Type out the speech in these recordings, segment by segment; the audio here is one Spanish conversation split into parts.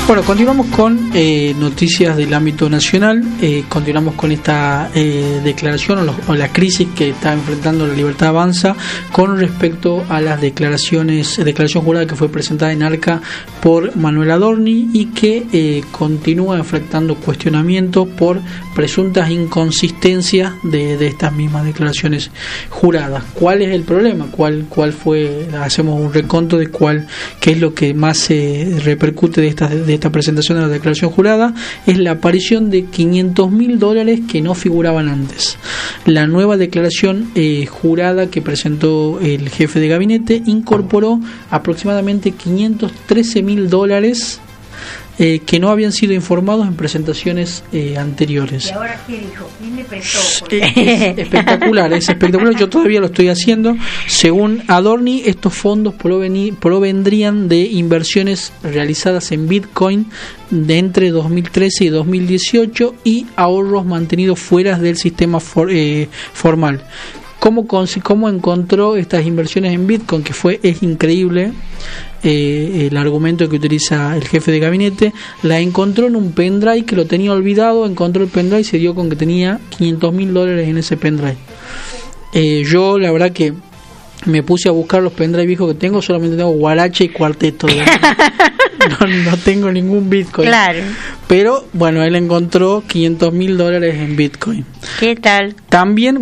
Bueno, continuamos con noticias del ámbito nacional. Continuamos con esta declaración o la crisis que está enfrentando la Libertad Avanza con respecto a las declaración jurada que fue presentada en Arca por Manuel Adorni y que continúa enfrentando cuestionamientos por presuntas inconsistencias de estas mismas declaraciones juradas. ¿Cuál es el problema? ¿Cuál fue? Hacemos un reconto de qué es lo que más se repercute de esta presentación de la declaración jurada. Es la aparición de $500.000 que no figuraban antes. La nueva declaración jurada que presentó el jefe de gabinete incorporó aproximadamente $513.000 que no habían sido informados en presentaciones anteriores. ¿Y ahora qué dijo? ¿Quién le prestó? Es espectacular. Yo todavía lo estoy haciendo. Según Adorni, estos fondos provendrían de inversiones realizadas en Bitcoin de entre 2013 y 2018 y ahorros mantenidos fuera del sistema formal. ¿Cómo encontró estas inversiones en Bitcoin? Es increíble el argumento que utiliza el jefe de gabinete. La encontró en un pendrive que lo tenía olvidado, encontró el pendrive y se dio con que tenía $500.000 en ese pendrive. Yo la verdad que me puse a buscar los pendrive viejos que tengo, solamente tengo Guarache y Cuarteto. No tengo ningún Bitcoin. Claro. Pero bueno, él encontró $500.000 en Bitcoin. ¿Qué tal? También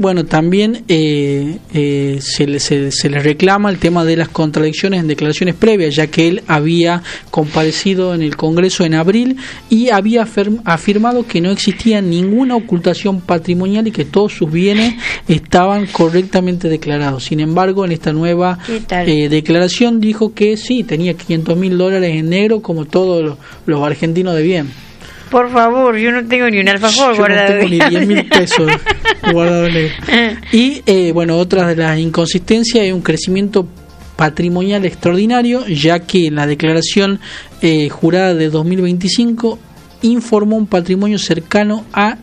se le reclama el tema de las contradicciones en declaraciones previas, ya que él había comparecido en el Congreso en abril y había afirmado que no existía ninguna ocultación patrimonial y que todos sus bienes estaban correctamente declarados. Sin embargo, en esta nueva declaración dijo que sí, tenía $500.000 en negro como todos los argentinos de bien. Por favor, yo no tengo ni un alfajor guardado. No tengo ni 10.000 pesos guardado en negro. Y otra de las inconsistencias es un crecimiento patrimonial extraordinario, ya que en la declaración jurada de 2025 informó un patrimonio cercano a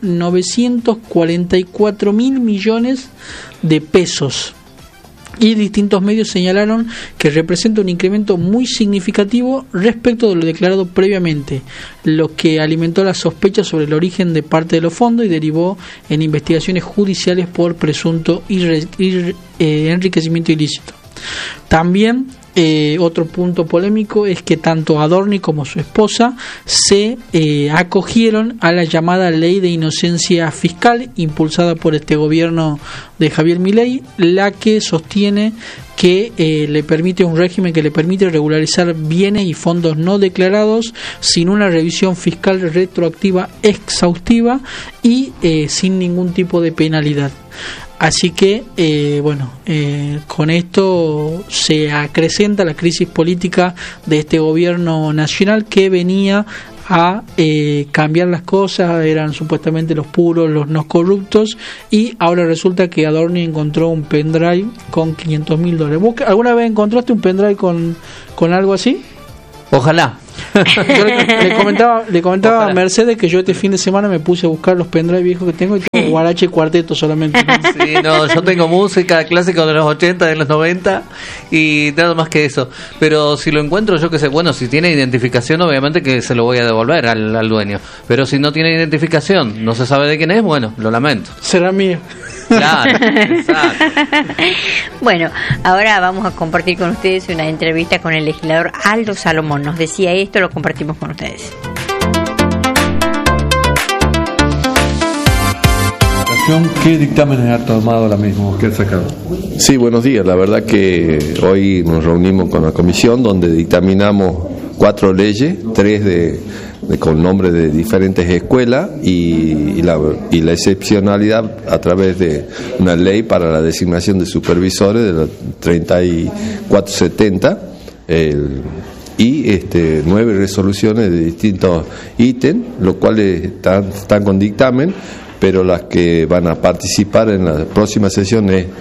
944.000 millones de pesos. Y distintos medios señalaron que representa un incremento muy significativo respecto de lo declarado previamente, lo que alimentó las sospechas sobre el origen de parte de los fondos y derivó en investigaciones judiciales por presunto enriquecimiento ilícito. También otro punto polémico es que tanto Adorni como su esposa se acogieron a la llamada ley de inocencia fiscal impulsada por este gobierno de Javier Milei, la que sostiene que le permite un régimen que le permite regularizar bienes y fondos no declarados sin una revisión fiscal retroactiva exhaustiva y sin ningún tipo de penalidad. Así que, con esto se acrecenta la crisis política de este gobierno nacional que venía a cambiar las cosas, eran supuestamente los puros, los no corruptos, y ahora resulta que Adorni encontró un pendrive con $500.000. ¿Vos alguna vez encontraste un pendrive con algo así? Ojalá. Yo le comentaba a Mercedes que yo este fin de semana me puse a buscar los pendrive viejos que tengo y tengo Guarache y Cuarteto solamente. Sí, yo tengo música clásica de los 80, de los 90 y nada más que eso. Pero si lo encuentro, yo qué sé, si tiene identificación, obviamente que se lo voy a devolver al dueño. Pero si no tiene identificación, no se sabe de quién es, lo lamento. Será mío. Claro, exacto. Bueno, ahora vamos a compartir con ustedes una entrevista con el legislador Aldo Salomón. Nos decía esto, lo compartimos con ustedes. ¿Qué dictámenes ha tomado la misma? ¿Qué ha sacado? Sí, buenos días. La verdad que hoy nos reunimos con la comisión donde dictaminamos 4 leyes, 3 con nombres de diferentes escuelas y la excepcionalidad a través de una ley para la designación de supervisores de la 3470 y 9 resoluciones de distintos ítems, los cuales están con dictamen, pero las que van a participar en la próxima sesión es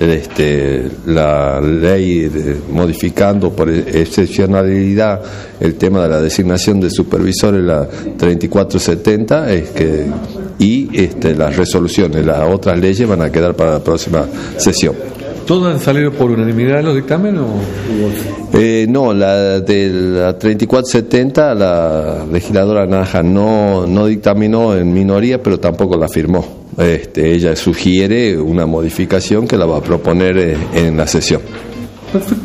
la ley modificando por excepcionalidad el tema de la designación de supervisores, la 3470, y las resoluciones, las otras leyes van a quedar para la próxima sesión. ¿Todas salieron por unanimidad los dictámenes o hubo? No, la de la 3470, la legisladora Naja no dictaminó en minoría, pero tampoco la firmó. Ella sugiere una modificación que la va a proponer en la sesión. Perfecto.